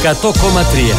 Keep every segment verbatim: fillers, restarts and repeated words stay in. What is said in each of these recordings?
εκατό κόμμα τρία.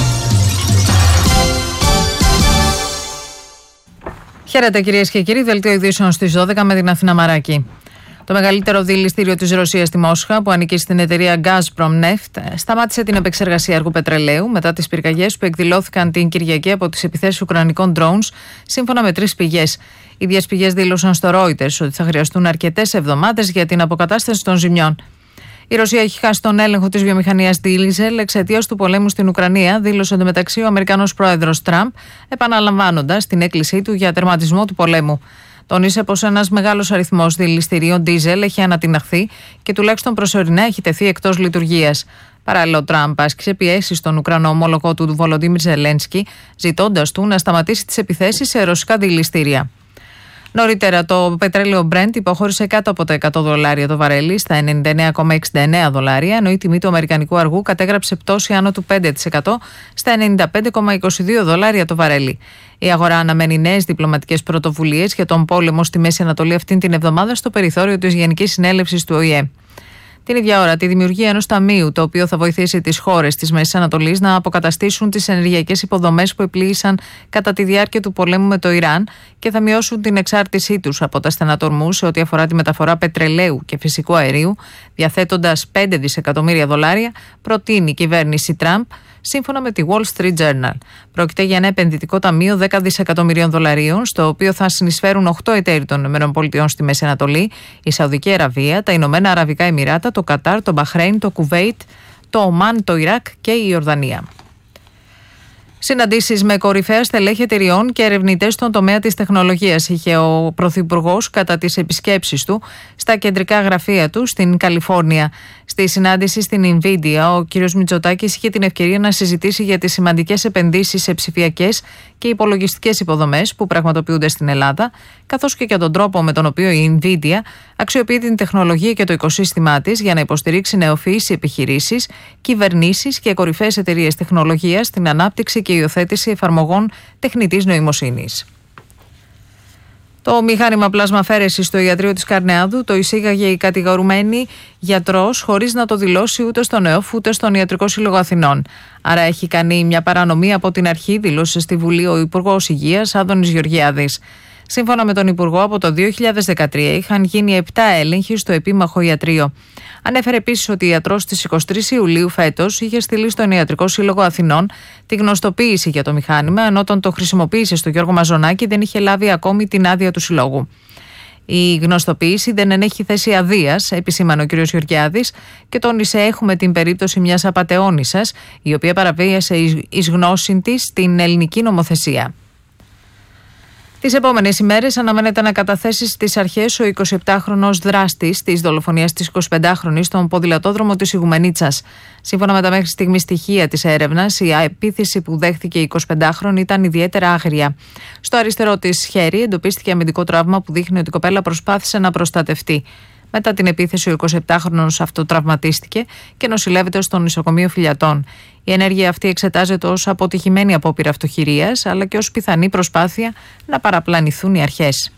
Χαίρετε κυρίες και κύριοι, δελτίο ειδήσεων στις δώδεκα με την Αθήνα Μαράκη. Το μεγαλύτερο δηληστήριο της Ρωσίας στη Μόσχα, που ανήκει στην εταιρεία Gazprom Neft, σταμάτησε την επεξεργασία αργού πετρελαίου μετά τις πυρκαγιές που εκδηλώθηκαν την Κυριακή από τις επιθέσεις ουκρανικών drones, σύμφωνα με τρεις πηγές. Οι ίδιες πηγές δήλωσαν στο Reuters ότι θα χρειαστούν αρκετές εβδομάδες για την αποκατάσταση των ζημιών. Η Ρωσία έχει χάσει τον έλεγχο της βιομηχανίας ντίζελ εξαιτίας του πολέμου στην Ουκρανία, δήλωσε εντωμεταξύ ο Αμερικανός πρόεδρος Τραμπ, επαναλαμβάνοντας την έκκλησή του για τερματισμό του πολέμου. Τόνισε πως ένας μεγάλος αριθμός δηληστηρίων ντίζελ έχει ανατιναχθεί και τουλάχιστον προσωρινά έχει τεθεί εκτός λειτουργίας. Παράλληλα, ο Τραμπ άσκησε πιέσεις στον Ουκρανό ομόλογο του Βολοντίμιρ Ζελένσκι, ζητώντας του να σταματήσει τις επιθέσεις σε ρωσικά δηληστήρια. Νωρίτερα, το πετρέλαιο Brent υποχώρησε κάτω από τα εκατό δολάρια το βαρέλι στα ενενήντα εννέα κόμμα εξήντα εννέα δολάρια, ενώ η τιμή του αμερικανικού αργού κατέγραψε πτώση άνω του πέντε τοις εκατό στα ενενήντα πέντε κόμμα είκοσι δύο δολάρια το βαρέλι. Η αγορά αναμένει νέες διπλωματικές πρωτοβουλίες για τον πόλεμο στη Μέση Ανατολή αυτήν την εβδομάδα στο περιθώριο της Γενικής Συνέλευσης του Ο Η Ε. Την ίδια ώρα, τη δημιουργία ενός ταμείου, το οποίο θα βοηθήσει τις χώρες της Μέσης Ανατολής να αποκαταστήσουν τις ενεργειακές υποδομές που επλήγησαν κατά τη διάρκεια του πολέμου με το Ιράν και θα μειώσουν την εξάρτησή τους από τα στενατορμού σε ό,τι αφορά τη μεταφορά πετρελαίου και φυσικού αερίου, διαθέτοντας πέντε δισεκατομμύρια δολάρια, προτείνει η κυβέρνηση Τραμπ, σύμφωνα με τη Wall Street Journal. Πρόκειται για ένα επενδυτικό ταμείο δέκα δισεκατομμυρίων δολαρίων, στο οποίο θα συνεισφέρουν οκτώ εταίροι των ΗΠΑ στη Μέση Ανατολή, η Σαουδική Αραβία, τα Ηνωμένα Αραβικά Εμιράτα, το Κατάρ, το Μπαχρέιν, το Κουβέιτ, το Ομάν, το Ιράκ και η Ιορδανία. Συναντήσεις με κορυφαία στελέχη εταιριών και ερευνητές στον τομέα της τεχνολογίας είχε ο Πρωθυπουργός κατά τις επισκέψεις του στα κεντρικά γραφεία του στην Καλιφόρνια. Στη συνάντηση στην Nvidia, ο κ. Μητσοτάκης είχε την ευκαιρία να συζητήσει για τις σημαντικές επενδύσεις σε ψηφιακές και υπολογιστικές υποδομές που πραγματοποιούνται στην Ελλάδα, καθώς και για τον τρόπο με τον οποίο η Nvidia αξιοποιεί την τεχνολογία και το οικοσύστημά της για να υποστηρίξει νεοφυείς επιχειρήσεις, κυβερνήσεις και κορυφαίες εταιρείες τεχνολογίας στην ανάπτυξη και υιοθέτηση εφαρμογών τεχνητής νοημοσύνης. Το μηχάνημα πλασμαφαίρεσης στο ιατρείο της Καρνεάδου το εισήγαγε η κατηγορουμένη γιατρός χωρίς να το δηλώσει ούτε στον ΕΟΦ ούτε στον Ιατρικό Σύλλογο Αθηνών. Άρα έχει κάνει μια παρανομία από την αρχή, δήλωσε στη Βουλή ο Υπουργός Υγείας Άδωνης Γεωργιάδης. Σύμφωνα με τον Υπουργό, από το δύο χιλιάδες δεκατρία είχαν γίνει επτά έλεγχοι στο επίμαχο ιατρείο. Ανέφερε επίσης ότι ο ιατρός στις εικοστή τρίτη Ιουλίου φέτος είχε στείλει στον Ιατρικό Σύλλογο Αθηνών τη γνωστοποίηση για το μηχάνημα, ενώ όταν το χρησιμοποίησε στο Γιώργο Μαζονάκη δεν είχε λάβει ακόμη την άδεια του Συλλόγου. Η γνωστοποίηση δεν ενέχει θέση αδείας, επισήμανε ο κ. Γεωργιάδης και τόνισε: έχουμε την περίπτωση μιας απατεώνισσας, η οποία παραβίασε εις γνώση της την ελληνική νομοθεσία. Τις επόμενες ημέρες αναμένεται να καταθέσει στις αρχές ο εικοσιεπτάχρονος δράστης της δολοφονίας της εικοσιπεντάχρονης στον ποδηλατόδρομο της Ιγουμενίτσας. Σύμφωνα με τα μέχρι στιγμή στοιχεία της έρευνας, η επίθεση που δέχθηκε η εικοσιπεντάχρονη ήταν ιδιαίτερα άγρια. Στο αριστερό της χέρι εντοπίστηκε αμυντικό τραύμα που δείχνει ότι η κοπέλα προσπάθησε να προστατευτεί. Μετά την επίθεση, ο εικοσιεπτάχρονος αυτοτραυματίστηκε και νοσηλεύεται στο νοσοκομείο Φιλιατών. Η ενέργεια αυτή εξετάζεται ως αποτυχημένη απόπειρα αυτοχειρίας, αλλά και ως πιθανή προσπάθεια να παραπλανηθούν οι αρχές.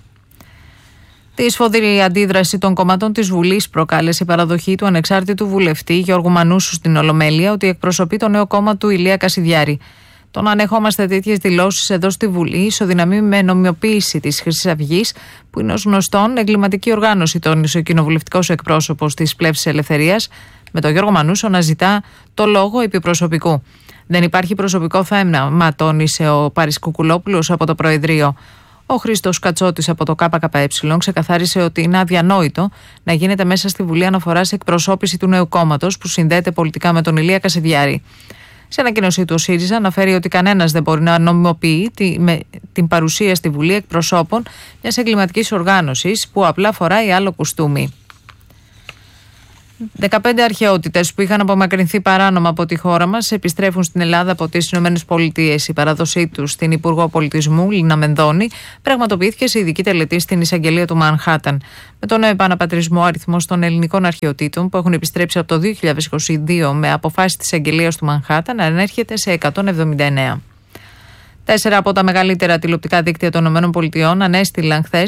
Τη σφοδρή αντίδραση των κομμάτων της Βουλής προκάλεσε η παραδοχή του ανεξάρτητου βουλευτή Γιώργου Μανούσου στην Ολομέλεια ότι εκπροσωπεί το νέο κόμμα του Ηλία Κασιδιάρη. Το να ανεχόμαστε τέτοιες δηλώσεις εδώ στη Βουλή ισοδυναμεί με νομιμοποίηση της Χρυσής Αυγής, που είναι ως γνωστόν εγκληματική οργάνωση, τόνισε ο κοινοβουλευτικός εκπρόσωπος της Πλεύσης Ελευθερίας, με τον Γιώργο Μανούσο να ζητά το λόγο επί προσωπικού. Δεν υπάρχει προσωπικό θέμα, τόνισε ο Πάρης Κουκουλόπουλος από το Προεδρείο. Ο Χρήστος Κατσότης από το ΚΚΕ ξεκαθάρισε ότι είναι αδιανόητο να γίνεται μέσα στη Βουλή αναφορά σε εκπροσώπηση του νέου κόμματος που συνδέεται πολιτικά με τον Ηλία Κασιδιάρη. Σε ανακοίνωσή του, ο ΣΥΡΙΖΑ αναφέρει ότι κανένας δεν μπορεί να νομιμοποιεί τη, με, την παρουσία στη Βουλή εκπροσώπων μιας εγκληματικής οργάνωσης που απλά φοράει άλλο κουστούμι. δεκαπέντε αρχαιότητες που είχαν απομακρυνθεί παράνομα από τη χώρα μας επιστρέφουν στην Ελλάδα από τις ΗΠΑ. Η παράδοσή τους στην Υπουργό Πολιτισμού, Λίνα Μενδώνη, πραγματοποιήθηκε σε ειδική τελετή στην εισαγγελία του Μανχάταν. Με τον νέο επαναπατρισμό, ο αριθμός των ελληνικών αρχαιοτήτων που έχουν επιστρέψει από το δύο χιλιάδες είκοσι δύο με αποφάσεις της εισαγγελίας του Μανχάταν ανέρχεται σε εκατόν εβδομήντα εννέα. Τέσσερα από τα μεγαλύτερα τηλεοπτικά δίκτυα των ΗΠΑ ανέστειλαν χθες